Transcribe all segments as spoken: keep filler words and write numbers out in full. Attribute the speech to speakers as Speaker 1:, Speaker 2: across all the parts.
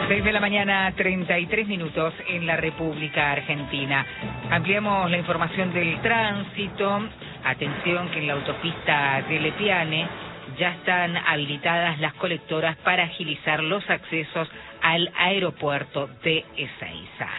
Speaker 1: seis de la mañana, treinta y tres minutos en la República Argentina. Ampliamos la información del tránsito. Atención que en la autopista de Lepiane ya están habilitadas las colectoras para agilizar los accesos al aeropuerto de Ezeiza.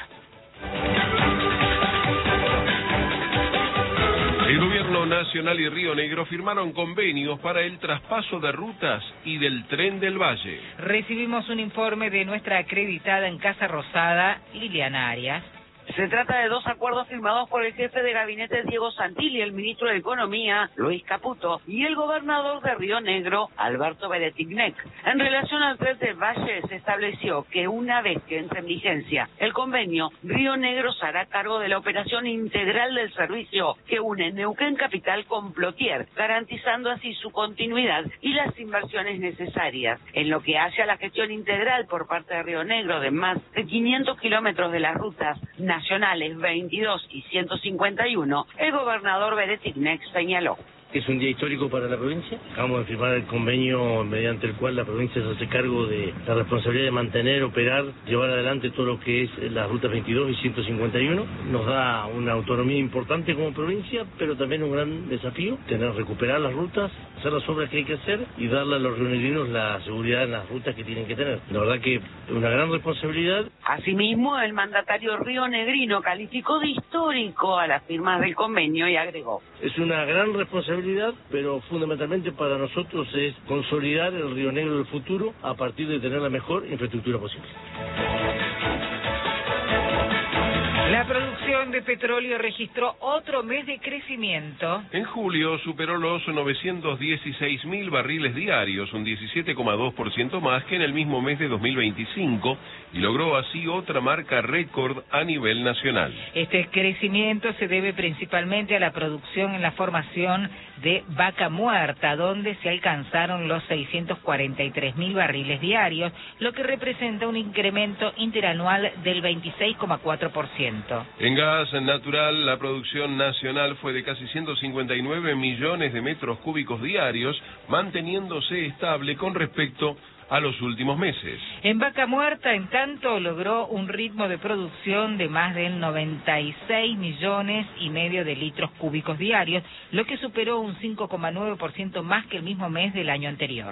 Speaker 2: El Gobierno Nacional y Río Negro firmaron convenios para el traspaso de rutas y del Tren del Valle.
Speaker 1: Recibimos un informe de nuestra acreditada en Casa Rosada, Liliana Arias.
Speaker 3: Se trata de dos acuerdos firmados por el jefe de gabinete Diego Santilli, el ministro de Economía, Luis Caputo, y el gobernador de Río Negro, Alberto Beretignek. En relación al Tren del Valle, se estableció que una vez que entre en vigencia el convenio, Río Negro se hará cargo de la operación integral del servicio que une Neuquén Capital con Plotier, garantizando así su continuidad y las inversiones necesarias. En lo que hace a la gestión integral por parte de Río Negro de más de quinientos kilómetros de las rutas nacionales veintidós y ciento cincuenta y uno, el gobernador Beretignek señaló.
Speaker 4: Es un día histórico para la provincia. Acabamos de firmar el convenio mediante el cual la provincia se hace cargo de la responsabilidad de mantener, operar, llevar adelante todo lo que es las rutas veintidós y ciento cincuenta y uno. Nos da una autonomía importante como provincia, pero también un gran desafío, tener recuperar las rutas, hacer las obras que hay que hacer y darle a los rionegrinos la seguridad en las rutas que tienen que tener. La verdad que es una gran responsabilidad.
Speaker 3: Asimismo, el mandatario rionegrino calificó de histórico a las firmas del convenio y agregó.
Speaker 4: Es una gran responsabilidad, pero fundamentalmente para nosotros es consolidar el Río Negro del futuro a partir de tener la mejor infraestructura posible.
Speaker 1: La producción de petróleo registró otro mes de crecimiento.
Speaker 2: En julio superó los novecientos dieciséis mil barriles diarios, un diecisiete coma dos por ciento más que en el mismo mes de dos mil veinticinco, y logró así otra marca récord a nivel nacional.
Speaker 1: Este crecimiento se debe principalmente a la producción en la formación de Vaca Muerta, donde se alcanzaron los seiscientos cuarenta y tres mil barriles diarios, lo que representa un incremento interanual del veintiséis coma cuatro por ciento.
Speaker 2: En gas natural, la producción nacional fue de casi ciento cincuenta y nueve millones de metros cúbicos diarios, manteniéndose estable con respecto a los últimos meses.
Speaker 1: En Vaca Muerta, en tanto, logró un ritmo de producción de más de noventa y seis millones y medio de litros cúbicos diarios, lo que superó un cinco coma nueve por ciento más que el mismo mes del año anterior.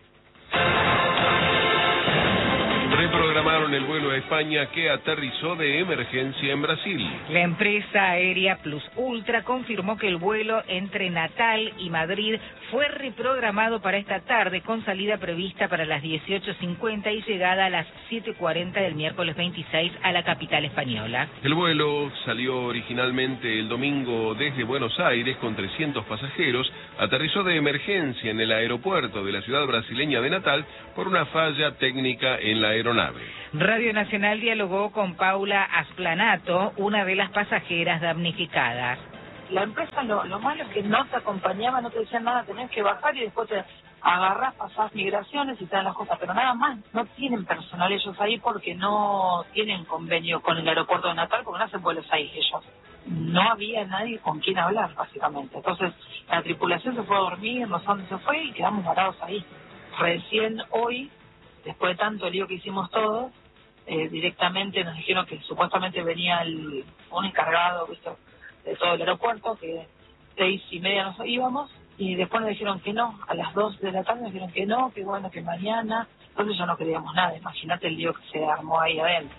Speaker 2: Reprogramaron el vuelo a España que aterrizó de emergencia en Brasil.
Speaker 1: La empresa aérea Plus Ultra confirmó que el vuelo entre Natal y Madrid fue reprogramado para esta tarde con salida prevista para las dieciocho cincuenta y llegada a las siete cuarenta del miércoles veintiséis a la capital española.
Speaker 2: El vuelo salió originalmente el domingo desde Buenos Aires con trescientos pasajeros, aterrizó de emergencia en el aeropuerto de la ciudad brasileña de Natal por una falla técnica en la aeronave.
Speaker 1: Radio Nacional dialogó con Paula Asplanato, una de las pasajeras damnificadas.
Speaker 5: La empresa lo, lo malo es que no te acompañaba, no te decían nada, tenés que bajar y después te agarrás, pasás migraciones y te dan las cosas, pero nada más. No tienen personal ellos ahí porque no tienen convenio con el aeropuerto de Natal, porque no hacen vuelos ahí ellos. No había nadie con quien hablar, básicamente. Entonces, la tripulación se fue a dormir, no sé dónde se fue y quedamos varados ahí. Recién hoy, después de tanto lío que hicimos todos, eh, directamente nos dijeron que supuestamente venía el, un encargado, ¿viste?, de todo el aeropuerto, que seis y media nos íbamos, y después nos dijeron que no, a las dos de la tarde nos dijeron que no, que bueno, que mañana. Entonces ya no creíamos nada. Imagínate el lío que se armó ahí adentro.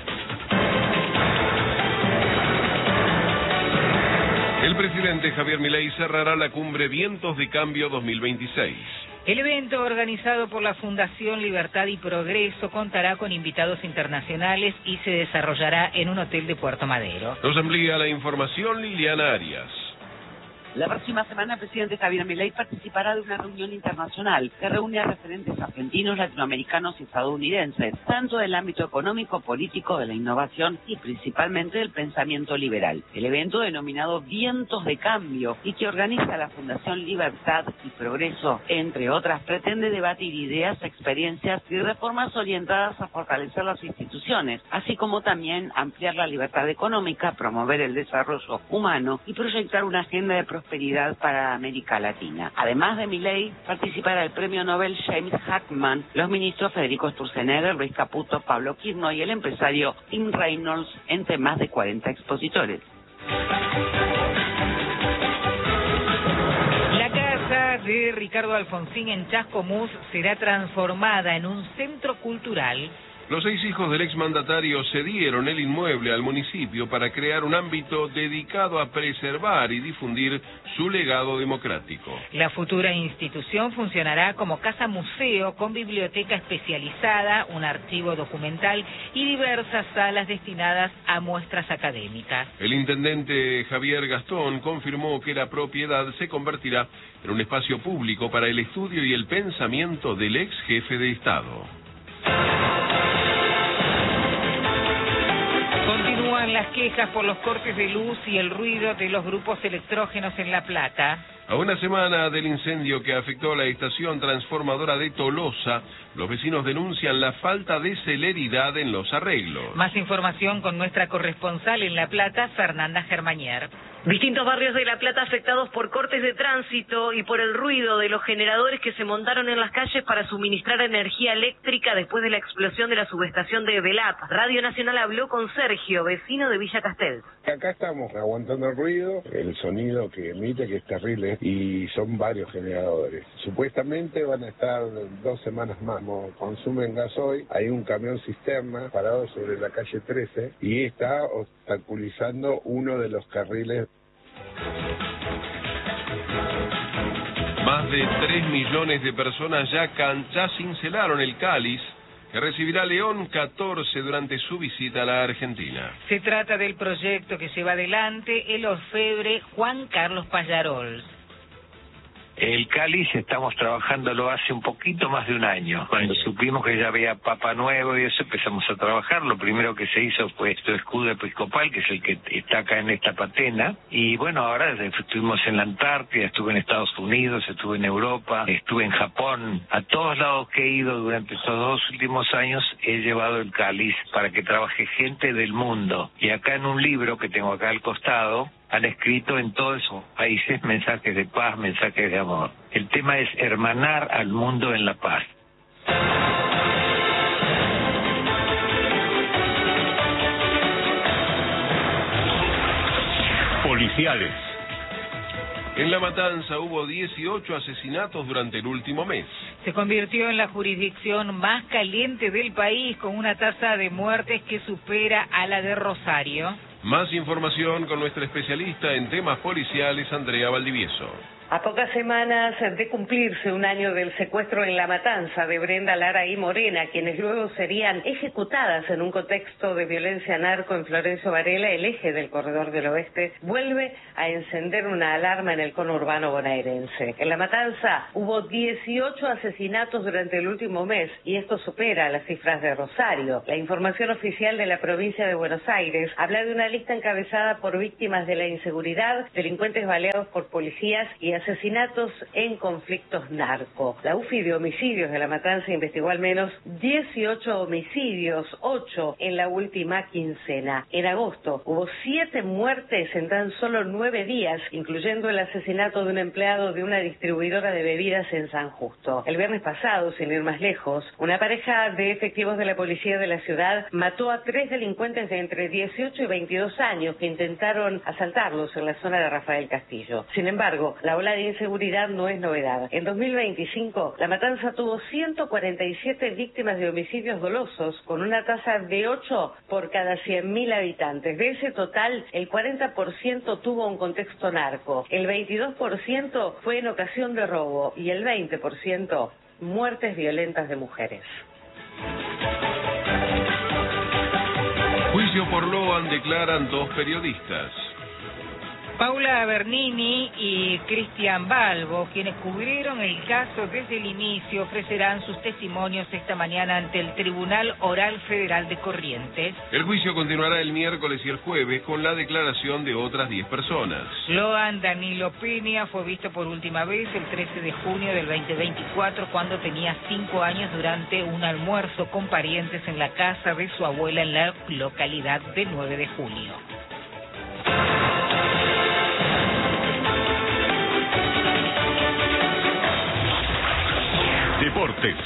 Speaker 2: El presidente Javier Milei cerrará la cumbre Vientos de Cambio dos mil veintiséis.
Speaker 1: El evento, organizado por la Fundación Libertad y Progreso, contará con invitados internacionales y se desarrollará en un hotel de Puerto Madero.
Speaker 2: Nos amplía la información Liliana Arias.
Speaker 3: La próxima semana el presidente Javier Milei participará de una reunión internacional que reúne a referentes argentinos, latinoamericanos y estadounidenses, tanto del ámbito económico, político, de la innovación y principalmente del pensamiento liberal. El evento, denominado Vientos de Cambio y que organiza la Fundación Libertad y Progreso, entre otras, pretende debatir ideas, experiencias y reformas orientadas a fortalecer las instituciones, así como también ampliar la libertad económica, promover el desarrollo humano y proyectar una agenda de prosperidad prosperidad para América Latina. Además de Milei, participará el premio Nobel James Hackman, los ministros Federico Sturzenegger, Luis Caputo, Pablo Quirno y el empresario Tim Reynolds, entre más de cuarenta expositores.
Speaker 1: La casa de Ricardo Alfonsín en Chascomús será transformada en un centro cultural.
Speaker 2: Los seis hijos del exmandatario cedieron el inmueble al municipio para crear un ámbito dedicado a preservar y difundir su legado democrático.
Speaker 1: La futura institución funcionará como casa museo con biblioteca especializada, un archivo documental y diversas salas destinadas a muestras académicas.
Speaker 2: El intendente Javier Gastón confirmó que la propiedad se convertirá en un espacio público para el estudio y el pensamiento del ex jefe de Estado.
Speaker 1: Continúan las quejas por los cortes de luz y el ruido de los grupos electrógenos en La Plata.
Speaker 2: A una semana del incendio que afectó la estación transformadora de Tolosa, los vecinos denuncian la falta de celeridad en los arreglos.
Speaker 1: Más información con nuestra corresponsal en La Plata, Fernanda Germañer.
Speaker 6: Distintos barrios de La Plata afectados por cortes de tránsito y por el ruido de los generadores que se montaron en las calles para suministrar energía eléctrica después de la explosión de la subestación de Velap. Radio Nacional habló con Sergio, vecino de Villa Castells.
Speaker 7: Acá estamos aguantando el ruido, el sonido que emite, que es terrible, y son varios generadores. Supuestamente van a estar dos semanas más. Como consumen gasoil, hay un camión cisterna parado sobre la calle trece y está obstaculizando uno de los carriles.
Speaker 2: Más de tres millones de personas ya, can, ya cincelaron el cáliz que recibirá León catorce durante su visita a la Argentina.
Speaker 1: Se trata del proyecto que lleva adelante el orfebre Juan Carlos Pallarol.
Speaker 8: El cáliz estamos trabajándolo hace un poquito más de un año. Cuando supimos que ya había Papa Nuevo y eso, empezamos a trabajar. Lo primero que se hizo fue este escudo episcopal, que es el que está acá en esta patena. Y bueno, ahora estuvimos en la Antártida, estuve en Estados Unidos, estuve en Europa, estuve en Japón. A todos lados que he ido durante estos dos últimos años he llevado el cáliz para que trabaje gente del mundo. Y acá en un libro que tengo acá al costado, han escrito en todos esos países mensajes de paz, mensajes de amor. El tema es hermanar al mundo en la paz.
Speaker 2: Policiales. En La Matanza hubo dieciocho asesinatos durante el último mes.
Speaker 1: Se convirtió en la jurisdicción más caliente del país, con una tasa de muertes que supera a la de Rosario.
Speaker 2: Más información con nuestra especialista en temas policiales, Andrea Valdivieso.
Speaker 9: A pocas semanas de cumplirse un año del secuestro en La Matanza de Brenda Lara y Morena, quienes luego serían ejecutadas en un contexto de violencia narco en Florencio Varela, el eje del Corredor del Oeste, vuelve a encender una alarma en el conurbano bonaerense. En La Matanza hubo dieciocho asesinatos durante el último mes y esto supera las cifras de Rosario. La información oficial de la provincia de Buenos Aires habla de una lista encabezada por víctimas de la inseguridad, delincuentes baleados por policías y asesinatos en conflictos narco. La U F I de homicidios de La Matanza investigó al menos dieciocho homicidios, ocho en la última quincena. En agosto hubo siete muertes en tan solo nueve días, incluyendo el asesinato de un empleado de una distribuidora de bebidas en San Justo. El viernes pasado, sin ir más lejos, una pareja de efectivos de la policía de la ciudad mató a tres delincuentes de entre dieciocho y veintidós años que intentaron asaltarlos en la zona de Rafael Castillo. Sin embargo, la ola de inseguridad no es novedad. En dos mil veinticinco, La Matanza tuvo ciento cuarenta y siete víctimas de homicidios dolosos, con una tasa de ocho por cada cien mil habitantes. De ese total, el cuarenta por ciento tuvo un contexto narco, el veintidós por ciento fue en ocasión de robo y el veinte por ciento muertes violentas de mujeres.
Speaker 2: Juicio por Loan declaran dos periodistas.
Speaker 1: Paula Bernini y Cristian Balbo, quienes cubrieron el caso desde el inicio, ofrecerán sus testimonios esta mañana ante el Tribunal Oral Federal de Corrientes.
Speaker 2: El juicio continuará el miércoles y el jueves con la declaración de otras diez personas.
Speaker 1: Loan Danilo Peña fue visto por última vez el trece de junio del veinte veinticuatro, cuando tenía cinco años, durante un almuerzo con parientes en la casa de su abuela en la localidad de nueve de junio.
Speaker 2: Deportes.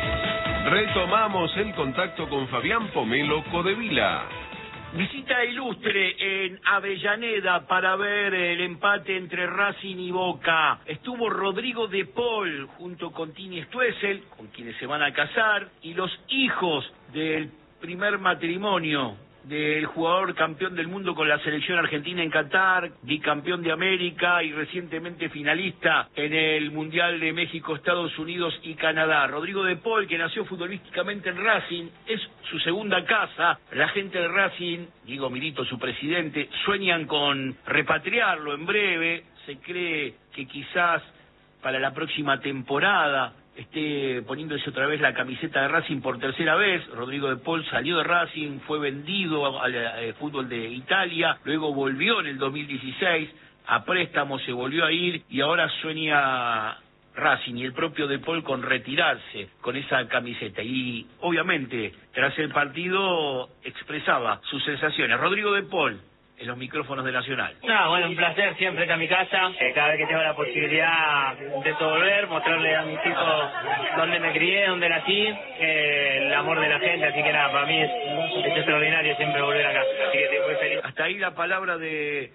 Speaker 2: Retomamos el contacto con Fabián Pomelo Codevila.
Speaker 10: Visita ilustre en Avellaneda para ver el empate entre Racing y Boca. Estuvo Rodrigo de Paul junto con Tini Stoessel, con quienes se van a casar, y los hijos del primer matrimonio del jugador campeón del mundo con la selección argentina en Qatar, bicampeón de América y recientemente finalista en el Mundial de México, Estados Unidos y Canadá. Rodrigo de Paul, que nació futbolísticamente en Racing, es su segunda casa. La gente de Racing, Diego Milito, su presidente, sueñan con repatriarlo en breve. Se cree que quizás para la próxima temporada esté poniéndose otra vez la camiseta de Racing por tercera vez. Rodrigo de Paul salió de Racing, fue vendido al, al fútbol de Italia, luego volvió en el dos mil dieciséis, a préstamo se volvió a ir y ahora sueña Racing y el propio de Paul con retirarse con esa camiseta. Y obviamente tras el partido expresaba sus sensaciones. Rodrigo de Paul en los micrófonos de Nacional.
Speaker 11: No, bueno, un placer siempre estar en mi casa. Eh, cada vez que tengo la posibilidad de volver, mostrarle a mis hijos dónde me crié, dónde nací, eh, el amor de la gente. Así que nada, para mí es, es extraordinario siempre volver acá. Así que estoy muy feliz.
Speaker 10: Hasta ahí la palabra de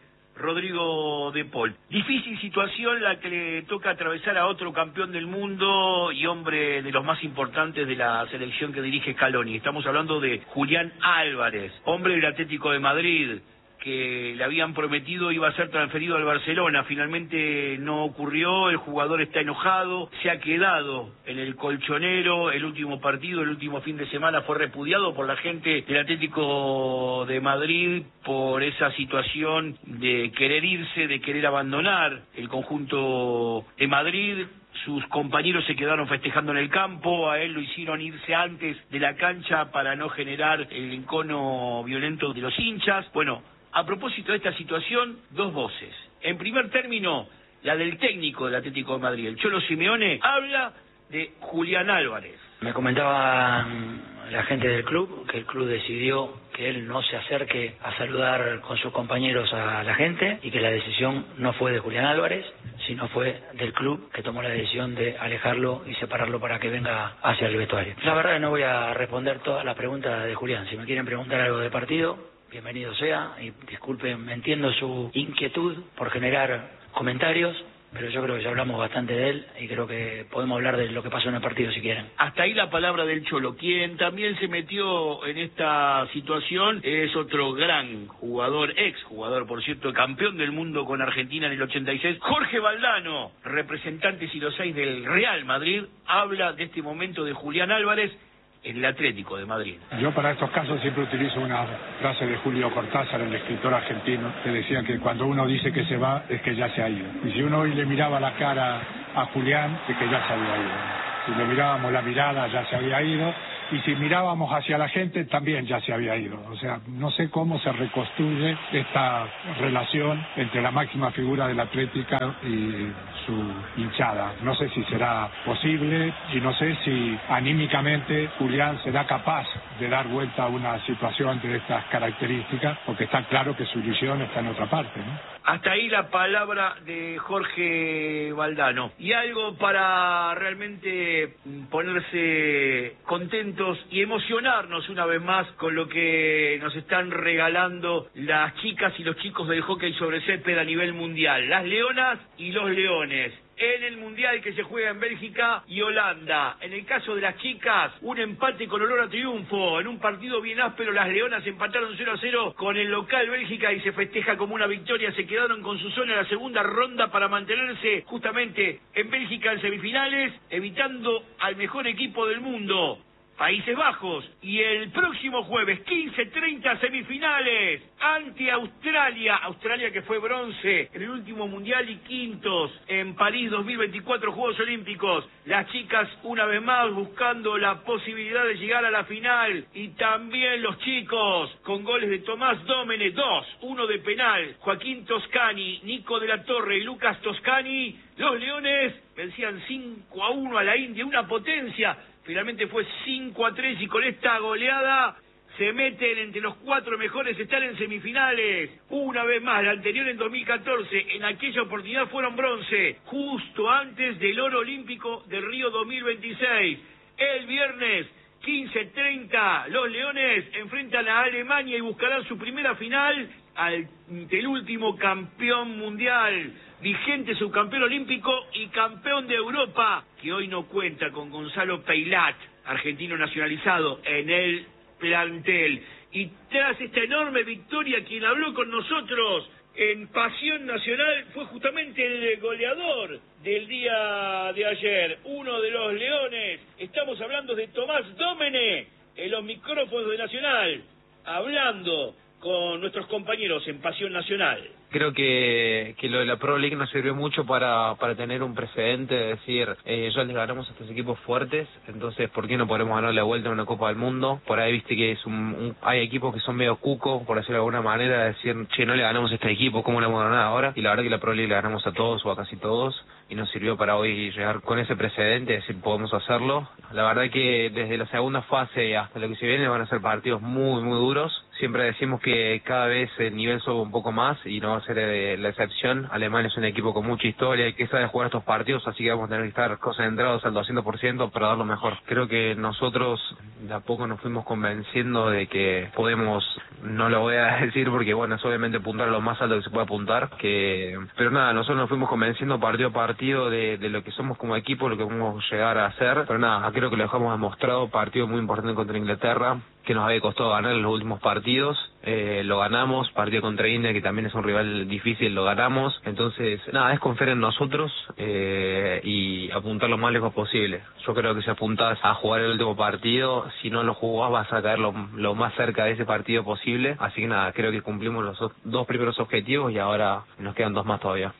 Speaker 10: Rodrigo de Paul. Difícil situación la que le toca atravesar a otro campeón del mundo y hombre de los más importantes de la selección que dirige Scaloni. Estamos hablando de Julián Álvarez, hombre del Atlético de Madrid, que le habían prometido iba a ser transferido al Barcelona. Finalmente no ocurrió, el jugador está enojado, se ha quedado en el colchonero. El último partido, el último fin de semana fue repudiado por la gente del Atlético de Madrid por esa situación de querer irse, de querer abandonar el conjunto de Madrid. Sus compañeros se quedaron festejando en el campo, a él lo hicieron irse antes de la cancha para no generar el encono violento de los hinchas. Bueno, a propósito de esta situación, dos voces. En primer término, la del técnico del Atlético de Madrid, el Cholo Simeone, habla de Julián Álvarez.
Speaker 12: Me comentaba la gente del club que el club decidió que él no se acerque a saludar con sus compañeros a la gente y que la decisión no fue de Julián Álvarez, sino fue del club que tomó la decisión de alejarlo y separarlo para que venga hacia el vestuario. La verdad que no voy a responder todas las preguntas de Julián. Si me quieren preguntar algo de partido, bienvenido sea, y disculpen, me entiendo su inquietud por generar comentarios, pero yo creo que ya hablamos bastante de él y creo que podemos hablar de lo que pasó en el partido si quieren.
Speaker 10: Hasta ahí la palabra del Cholo. Quien también se metió en esta situación es otro gran jugador, ex jugador, por cierto, campeón del mundo con Argentina en el ochenta y seis, Jorge Valdano, representante siglo seis del Real Madrid, habla de este momento de Julián Álvarez en el Atlético de Madrid.
Speaker 13: Yo para estos casos siempre utilizo una frase de Julio Cortázar, el escritor argentino, que decía que cuando uno dice que se va, es que ya se ha ido. Y si uno hoy le miraba la cara a Julián, es que ya se había ido. Si le mirábamos la mirada, ya se había ido. Y si mirábamos hacia la gente, también ya se había ido. O sea, no sé cómo se reconstruye esta relación entre la máxima figura del Atlético y su hinchada. No sé si será posible y no sé si anímicamente Julián será capaz de dar vuelta a una situación de estas características, porque está claro que su ilusión está en otra parte, ¿no?
Speaker 10: Hasta ahí la palabra de Jorge Valdano. Y algo para realmente ponerse contentos y emocionarnos una vez más con lo que nos están regalando las chicas y los chicos del hockey sobre césped a nivel mundial. Las leonas y los leones. En el Mundial que se juega en Bélgica y Holanda. En el caso de las chicas, un empate con olor a triunfo. En un partido bien áspero, las leonas empataron cero a cero con el local Bélgica y se festeja como una victoria. Se quedaron con su zona en la segunda ronda para mantenerse justamente en Bélgica en semifinales, evitando al mejor equipo del mundo, Países Bajos. Y el próximo jueves, quince treinta, semifinales ante Australia. Australia que fue bronce en el último mundial y quintos en París dos mil veinticuatro, Juegos Olímpicos. Las chicas una vez más buscando la posibilidad de llegar a la final. Y también los chicos con goles de Tomás Dómene, dos, uno de penal. Joaquín Toscani, Nico de la Torre y Lucas Toscani. Los leones vencían cinco a uno a la India, una potencia. Finalmente fue cinco a tres y con esta goleada se meten entre los cuatro mejores, están en semifinales. Una vez más, la anterior en dos mil catorce, en aquella oportunidad fueron bronce, justo antes del oro olímpico de Río dos mil veintiséis. El viernes quince treinta, los Leones enfrentan a Alemania y buscarán su primera final ante el último campeón mundial, vigente subcampeón olímpico y campeón de Europa, que hoy no cuenta con Gonzalo Peilat, argentino nacionalizado, en el plantel. Y tras esta enorme victoria, quien habló con nosotros en Pasión Nacional fue justamente el goleador del día de ayer, uno de los Leones. Estamos hablando de Tomás Domene, en los micrófonos de Nacional, hablando con nuestros compañeros en Pasión Nacional.
Speaker 14: Creo que, que lo de la Pro League nos sirvió mucho para, para tener un precedente de decir, eh, ya les ganamos a estos equipos fuertes, entonces ¿por qué no podemos ganar la vuelta en una Copa del Mundo? Por ahí viste que es un, un hay equipos que son medio cuco, por decirlo de alguna manera, de decir, che, no le ganamos a este equipo, ¿cómo le vamos a ganar ahora? Y la verdad que la Pro League le ganamos a todos o a casi todos, y nos sirvió para hoy llegar con ese precedente, decir, podemos hacerlo. La verdad que desde la segunda fase hasta lo que se viene van a ser partidos muy, muy duros. Siempre decimos que cada vez el nivel sube un poco más y no va a ser eh, la excepción. Alemania es un equipo con mucha historia y que sabe jugar estos partidos, así que vamos a tener que estar concentrados al doscientos por ciento para dar lo mejor. Creo que nosotros de a poco nos fuimos convenciendo de que podemos, no lo voy a decir porque bueno, es obviamente apuntar a lo más alto que se puede apuntar, que pero nada, nosotros nos fuimos convenciendo partido a partido de, de lo que somos como equipo, lo que podemos llegar a hacer, pero nada, creo que lo dejamos demostrado. Partido muy importante contra Inglaterra, que nos había costado ganar en los últimos partidos, eh, lo ganamos. Partido contra India, que también es un rival difícil, lo ganamos. Entonces, nada, es confiar en nosotros eh, y apuntar lo más lejos posible. Yo creo que si apuntás a jugar el último partido, si no lo jugás vas a caer lo, lo más cerca de ese partido posible. Así que nada, creo que cumplimos los dos primeros objetivos y ahora nos quedan dos más todavía.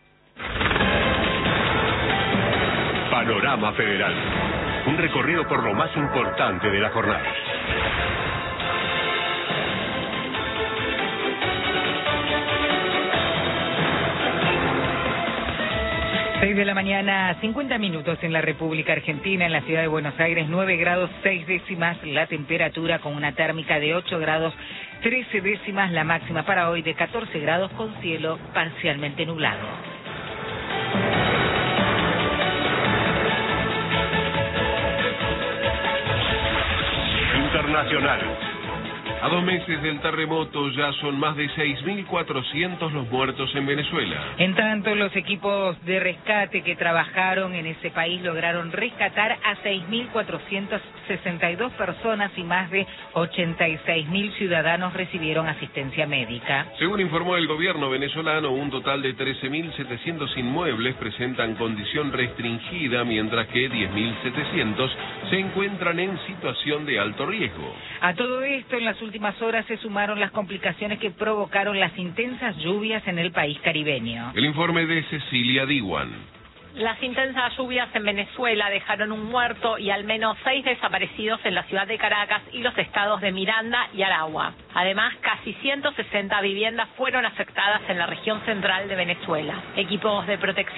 Speaker 15: Panorama Federal. Un recorrido por lo más importante de la jornada.
Speaker 1: seis de la mañana, cincuenta minutos en la República Argentina, en la ciudad de Buenos Aires, nueve grados seis décimas la temperatura, con una térmica de ocho grados trece décimas la máxima para hoy, de catorce grados con cielo parcialmente nublado.
Speaker 15: Internacional.
Speaker 2: A dos meses del terremoto ya son más de seis mil cuatrocientos los muertos en Venezuela.
Speaker 1: En tanto, los equipos de rescate que trabajaron en ese país lograron rescatar a seis mil cuatrocientas sesenta y dos personas y más de ochenta y seis mil ciudadanos recibieron asistencia médica.
Speaker 2: Según informó el gobierno venezolano, un total de trece mil setecientos inmuebles presentan condición restringida, mientras que diez mil setecientos se encuentran en situación de alto riesgo.
Speaker 1: A todo esto, en las últimas horas se sumaron las complicaciones que provocaron las intensas lluvias en el país caribeño.
Speaker 2: El informe de Cecilia Diwan.
Speaker 16: Las intensas lluvias en Venezuela dejaron un muerto y al menos seis desaparecidos en la ciudad de Caracas y los estados de Miranda y Aragua. Además, casi ciento sesenta viviendas fueron afectadas en la región central de Venezuela. Equipos de protección